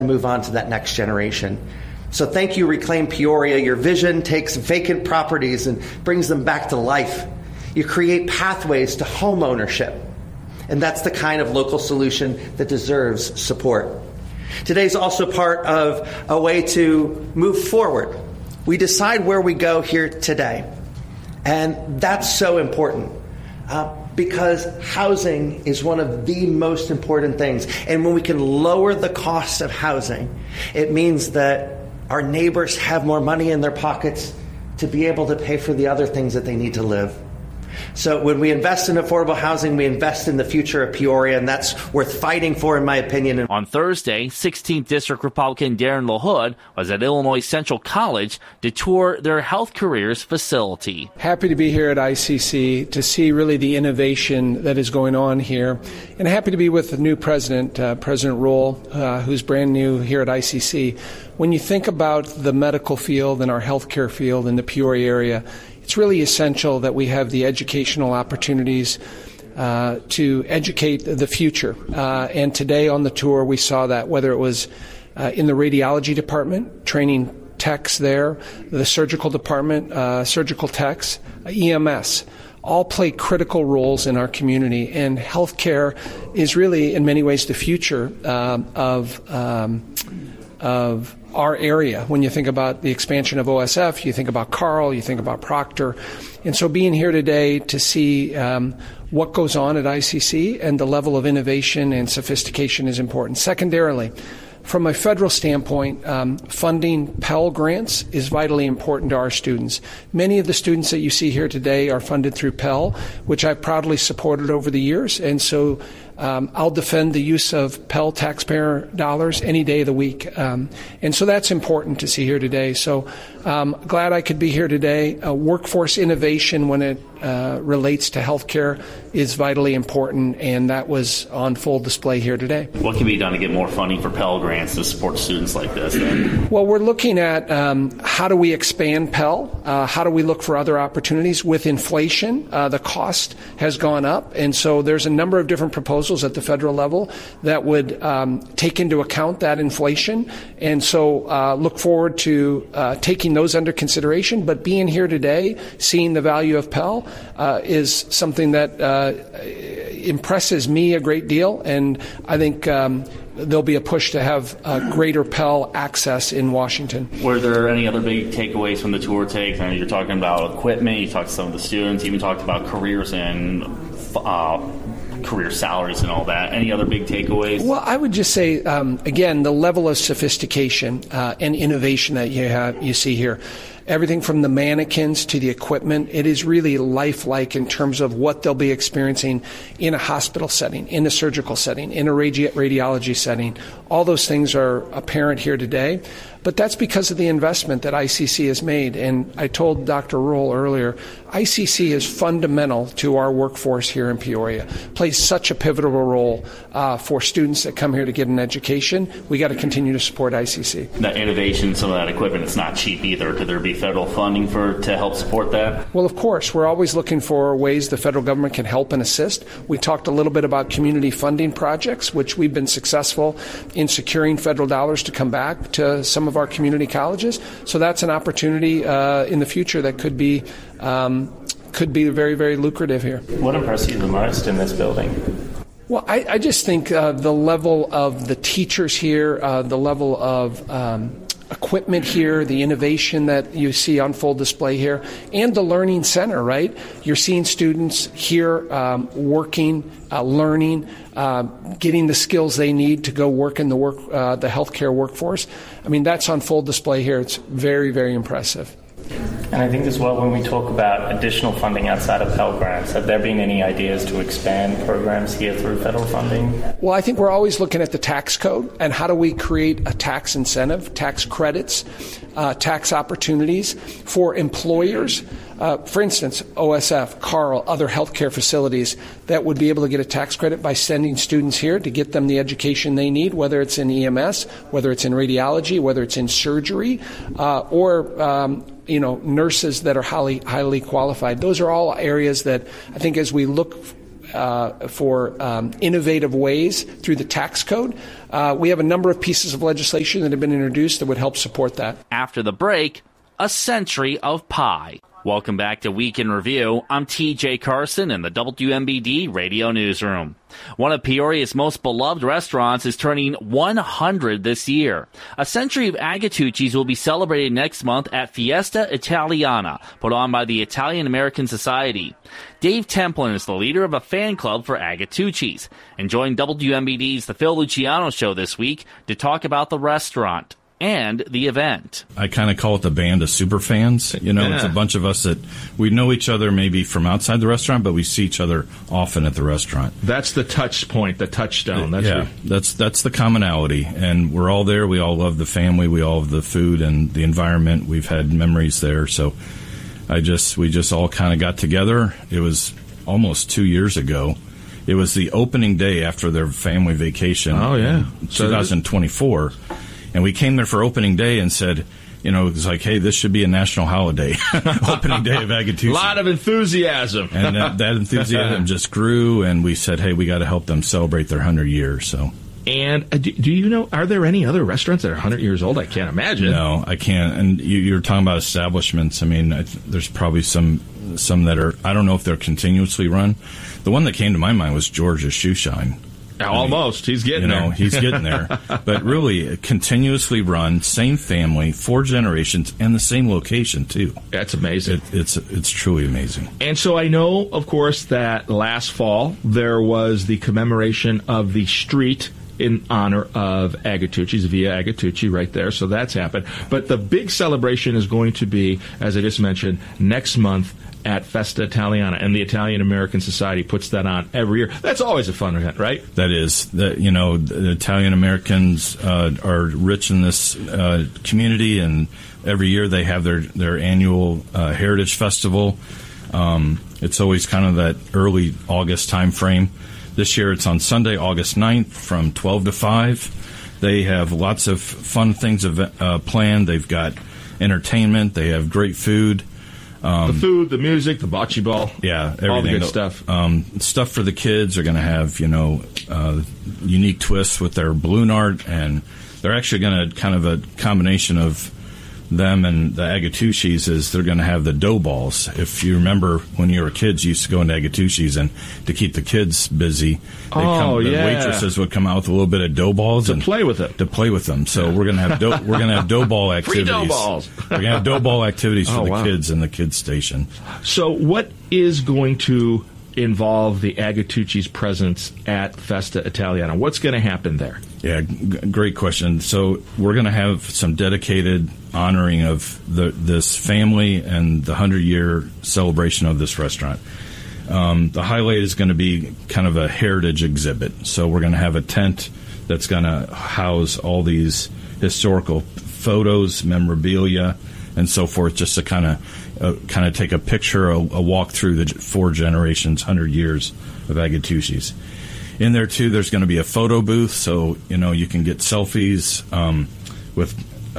move on to that next generation. So thank you, Reclaim Peoria. Your vision takes vacant properties and brings them back to life. You create pathways to home ownership. And that's the kind of local solution that deserves support. Today's also part of a way to move forward. We decide where we go here today. And that's so important because housing is one of the most important things. And when we can lower the cost of housing, it means that our neighbors have more money in their pockets to be able to pay for the other things that they need to live. So when we invest in affordable housing, we invest in the future of Peoria, and that's worth fighting for, in my opinion. On Thursday, 16th District Republican Darren LaHood was at Illinois Central College to tour their Health Careers facility. Happy to be here at ICC to see really the innovation that is going on here, and happy to be with the new president, President Rohl, who's brand new here at ICC. When you think about the medical field and our healthcare field in the Peoria area, it's really essential that we have the educational opportunities to educate the future. And today on the tour, we saw that, whether it was in the radiology department, training techs there, the surgical department, surgical techs, EMS, all play critical roles in our community. And healthcare is really, in many ways, the future of our area. When you think about the expansion of OSF, you think about Carle, you think about Proctor. And so being here today to see what goes on at ICC and the level of innovation and sophistication is important. Secondarily, from a federal standpoint, funding Pell Grants is vitally important to our students. Many of the students that you see here today are funded through Pell, which I've proudly supported over the years. And so I'll defend the use of Pell taxpayer dollars any day of the week. And so that's important to see here today. So glad I could be here today. Workforce innovation when it relates to healthcare is vitally important, and that was on full display here today. What can be done to get more funding for Pell Grants to support students like this? Well, we're looking at how do we expand Pell? How do we look for other opportunities? With inflation, the cost has gone up, and so there's a number of different proposals at the federal level that would take into account that inflation, and so look forward to taking those under consideration. But being here today, seeing the value of Pell is something that impresses me a great deal, and I think there'll be a push to have greater Pell access in Washington. Were there any other big takeaways from the tour takes? I mean, you're talking about equipment, you talked to some of the students, you even talked about careers and career salaries and all that. Any other big takeaways? Well, I would just say, again, the level of sophistication and innovation that you see here. Everything from the mannequins to the equipment, it is really lifelike in terms of what they'll be experiencing in a hospital setting, in a surgical setting, in a radiology setting. All those things are apparent here today. But that's because of the investment that ICC has made. And I told Dr. Rohl earlier, ICC is fundamental to our workforce here in Peoria, plays such a pivotal role for students that come here to get an education. We got to continue to support ICC. That innovation, some of that equipment, it's not cheap either. Could there be federal funding to help support that? Well, of course. We're always looking for ways the federal government can help and assist. We talked a little bit about community funding projects, which we've been successful in securing federal dollars to come back to some of our community colleges. So that's an opportunity in the future that could be very, very lucrative here. What impressed you the most in this building? Well, I just think the level of the teachers here, the level of equipment here, the innovation that you see on full display here, and the learning center, right? You're seeing students here working, learning, getting the skills they need to go work in the healthcare workforce. I mean, that's on full display here. It's very, very impressive. And I think as well, when we talk about additional funding outside of Pell Grants, have there been any ideas to expand programs here through federal funding? Well, I think we're always looking at the tax code and how do we create a tax incentive, tax credits, tax opportunities for employers. For instance, OSF, Carle, other healthcare facilities that would be able to get a tax credit by sending students here to get them the education they need, whether it's in EMS, whether it's in radiology, whether it's in surgery, or nurses that are highly qualified. Those are all areas that I think as we look innovative ways through the tax code. We have a number of pieces of legislation that have been introduced that would help support that. After the break, a century of pie. Welcome back to Week in Review. I'm TJ Carson in the WMBD Radio Newsroom. One of Peoria's most beloved restaurants is turning 100 this year. A century of Agatucci's will be celebrated next month at Fiesta Italiana, put on by the Italian American Society. Dave Templin is the leader of a fan club for Agatucci's, and joined WMBD's The Phil Luciano Show this week to talk about the restaurant and the event. I kind of call it the band of super fans. It's a bunch of us that we know each other maybe from outside the restaurant, but we see each other often at the restaurant. That's the touch point, the touchstone. That's the commonality, and we're all there. We all love the family. We all love the food and the environment. We've had memories there, so we just all kind of got together. It was almost 2 years ago. It was the opening day after their family vacation. Oh yeah, 2024. And we came there for opening day and said, it was like, hey, this should be a national holiday. Opening day of Agatucci. A lot of enthusiasm. And that enthusiasm just grew, and we said, hey, we got to help them celebrate their 100 years. So. And do you know, are there any other restaurants that are 100 years old? I can't imagine. No, I can't. And you're talking about establishments. I mean, there's probably some that are, I don't know if they're continuously run. The one that came to my mind was George's Shoe Shine. Almost. He's getting there. He's getting there. But really, continuously run, same family, 4 generations, and the same location, too. That's amazing. It's truly amazing. And so I know, of course, that last fall there was the commemoration of the street in honor of Agatucci's, Via Agatucci right there. So that's happened. But the big celebration is going to be, as I just mentioned, next month at Festa Italiana, and the Italian American Society puts that on every year. That's always a fun event, right? That is. The Italian Americans are rich in this community, and every year they have their annual Heritage Festival. It's always kind of that early August time frame. This year it's on Sunday, August 9th from 12 to 5. They have lots of fun things planned. They've got entertainment. They have great food. The food, the music, the bocce ball. Yeah, everything. All the good stuff. Stuff for the kids are going to have, unique twists with their balloon art, and they're actually going to kind of a combination of them and the Agatucci's is they're going to have the dough balls. If you remember when you were kids, you used to go into Agatucci's, and to keep the kids busy, the waitresses would come out with a little bit of dough balls to play with them. So we're going to have dough ball activities. Free dough balls. We're going to have dough ball activities for the kids in the kids station. So what is going to involve the Agatucci's presence at Festa Italiana? What's going to happen there? Yeah, great question. So we're going to have some dedicated honoring of this family and the 100-year celebration of this restaurant. The highlight is going to be kind of a heritage exhibit. So we're going to have a tent that's going to house all these historical photos, memorabilia, and so forth, just to kind of take a picture, a walk through the 4 generations, 100 years of Agatucci's. In there, too, there's going to be a photo booth, so, you can get selfies with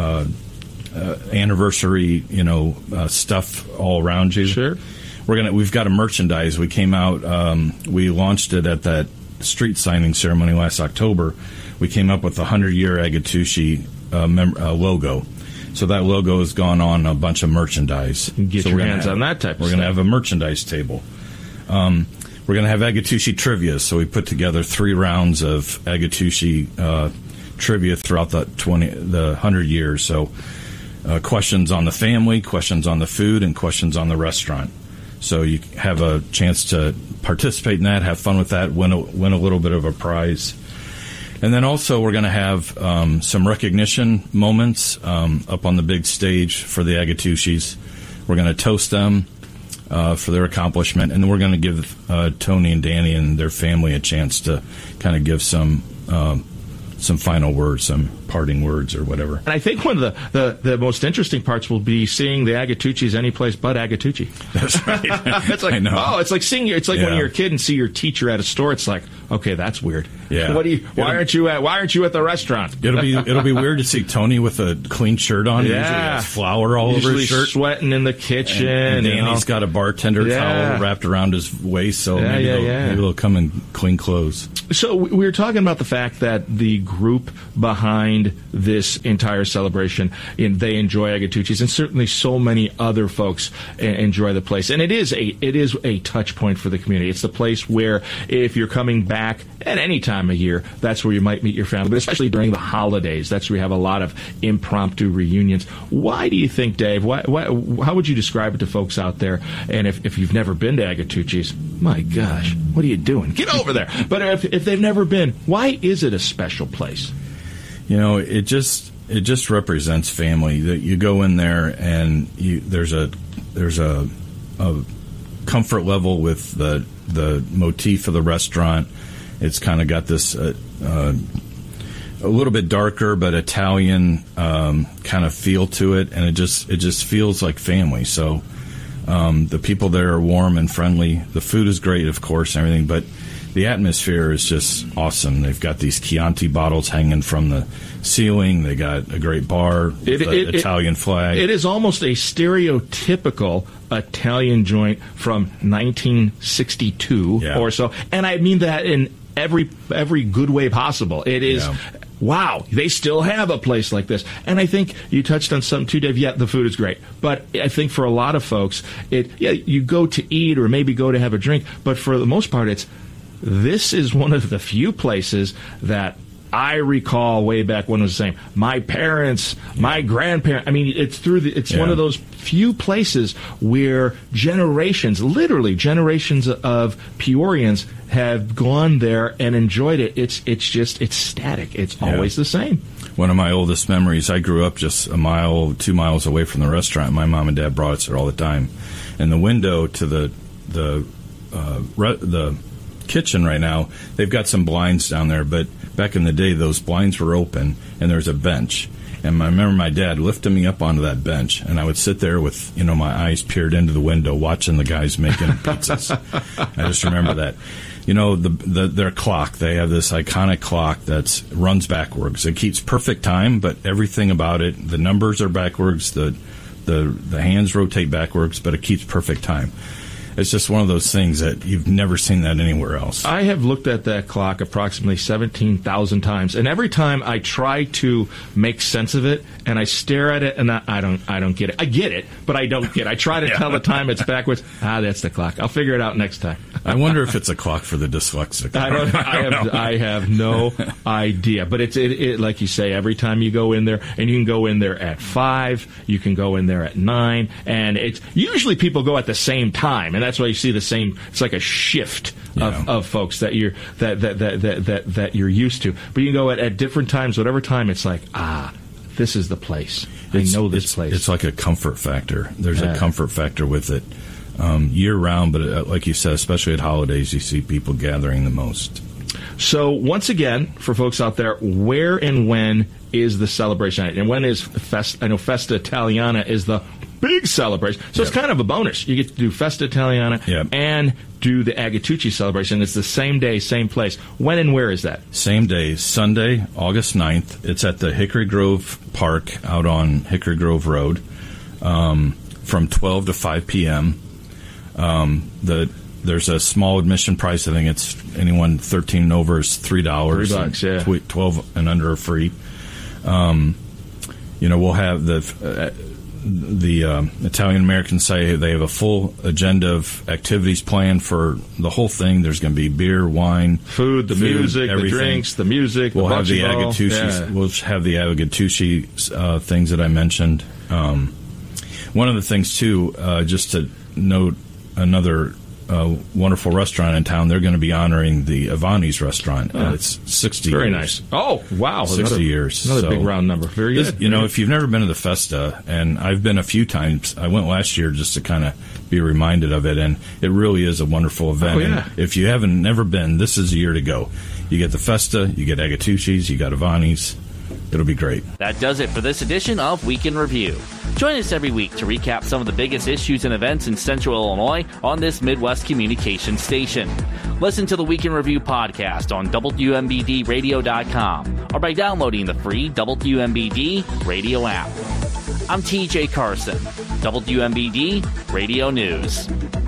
anniversary, stuff all around you. Sure. We've got a merchandise. We came out, we launched it at that street signing ceremony last October. We came up with the 100-year Agatucci logo. So that logo has gone on a bunch of merchandise. Get your hands on that type of stuff. We're going to have a merchandise table. We're going to have Agatucci trivia. So we put together 3 rounds of Agatucci trivia throughout the 100 years. So questions on the family, questions on the food, and questions on the restaurant. So you have a chance to participate in that, have fun with that, win a little bit of a prize. And then also we're going to have some recognition moments up on the big stage for the Agatucci's. We're going to toast them for their accomplishment, and then we're going to give Tony and Danny and their family a chance to kind of give some final words, some parting words or whatever. And I think one of the most interesting parts will be seeing the Agatucci's any place but Agatucci. That's right. It's like, I know. oh, it's like seeing when you're a kid and see your teacher at a store. It's like, okay, that's weird. Yeah. Why aren't you at the restaurant? It'll be weird to see Tony with a clean shirt on. Yeah. Usually has flour all over his shirt. Sweating in the kitchen. And Danny's got a bartender towel wrapped around his waist, so maybe they'll come in clean clothes. So we were talking about the fact that the group behind this entire celebration, they enjoy Agatucci's, and certainly so many other folks enjoy the place. And it is a touch point for the community. It's the place where if you're coming back at any time of year, that's where you might meet your family, but especially during the holidays. That's where we have a lot of impromptu reunions. Why do you think, Dave, how would you describe it to folks out there? And if you've never been to Agatucci's, my gosh, what are you doing? Get over there. But if they've never been, why is it a special place? It just represents family. That you go in there and there's a comfort level with the motif of the restaurant. It's kind of got this a little bit darker but Italian kind of feel to it, and it just feels like family. So the people there are warm and friendly. The food is great, of course, and everything, but the atmosphere is just awesome. They've got these Chianti bottles hanging from the ceiling. They got a great bar with the Italian flag. It is almost a stereotypical Italian joint from 1962 or so, and I mean that in every good way possible. It is. Yeah. Wow, they still have a place like this. And I think you touched on something too, Dave. Yeah, the food is great. But I think for a lot of folks, you go to eat or maybe go to have a drink. But for the most part, this is one of the few places that I recall way back when it was the same. My parents, my grandparents. I mean, it's one of those few places where literally generations of Peorians have gone there and enjoyed it. It's static. It's always the same. One of my oldest memories, I grew up just 2 miles away from the restaurant. My mom and dad brought us there all the time. And the window to the kitchen right now, they've got some blinds down there, but back in the day, those blinds were open, and there's a bench. And I remember my dad lifting me up onto that bench, and I would sit there with, my eyes peered into the window, watching the guys making pizzas. I just remember that. Their clock, they have this iconic clock that runs backwards. It keeps perfect time, but everything about it, the numbers are backwards, the hands rotate backwards, but it keeps perfect time. It's just one of those things that you've never seen that anywhere else. I have looked at that clock approximately 17,000 times, and every time I try to make sense of it, and I stare at it, and I don't get it. I get it, but I don't get it. I try to tell the time it's backwards. That's the clock. I'll figure it out next time. I wonder if it's a clock for the dyslexic. I have no idea. But it like you say, every time you go in there, and you can go in there at 5, you can go in there at 9, and it's usually people go at the same time, and that's why you see the same. It's like a shift of folks that you're used to. But you can go at different times, whatever time. It's like this is the place. I know this place. It's like a comfort factor. There's a comfort factor with it. Year round, but like you said, especially at holidays, you see people gathering the most. So once again, for folks out there, where and when is the celebration? And when is Festa? I know Festa Italiana is the big celebration. So it's kind of a bonus. You get to do Festa Italiana and do the Agatucci celebration. It's the same day, same place. When and where is that? Same day, Sunday, August 9th. It's at the Hickory Grove Park out on Hickory Grove Road from 12 to 5 p.m. There's a small admission price. I think it's anyone 13 and over is $3. $3, 12 and under are free. We'll have the Italian American Society. They have a full agenda of activities planned for the whole thing. There's going to be beer, wine, food, music, everything. The drinks, the music. We'll have the Agatucci. We'll have the Agatucci things that I mentioned. One of the things too, just to note, another wonderful restaurant in town. They're going to be honoring the Avani's restaurant. It's 60 Very years. Nice. Oh, wow. 60 years. Another big round number. Very good. If you've never been to the Festa, and I've been a few times, I went last year just to kind of be reminded of it, and it really is a wonderful event. Oh, yeah. And if you never been, this is the year to go. You get the Festa, you get Agatucci's, you got Avani's. it'll be great. That does it for this edition of Week in Review. Join us every week to recap some of the biggest issues and events in Central Illinois on this Midwest communication station. Listen to the Week in Review podcast on WMBDradio.com or by downloading the free WMBD radio app. I'm TJ Carson, WMBD Radio News.